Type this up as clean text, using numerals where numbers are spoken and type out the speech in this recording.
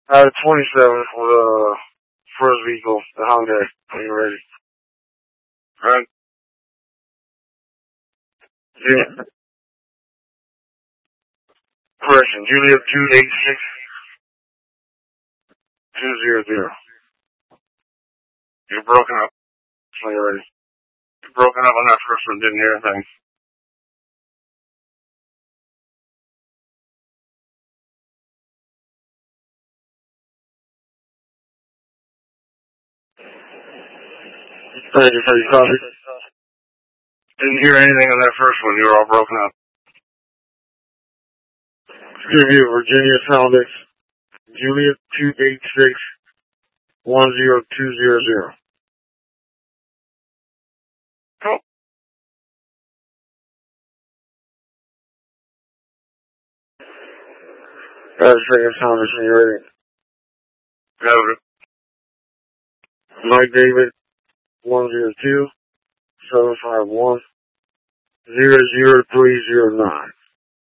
Out of 27 for the first vehicle, the Hyundai. Are you ready? Alright. Yeah. Correction, Juliet 286200. You're broken up. So you're ready. You're broken up on that first one, didn't hear anything. Thank you for your coffee. Didn't hear anything on that first one, you were all broken up. Give you Virginia Soundex, Juliet 286-10200. Cool. Virginia Soundex, when you're ready. Got it. Mike David, 102-751-00309.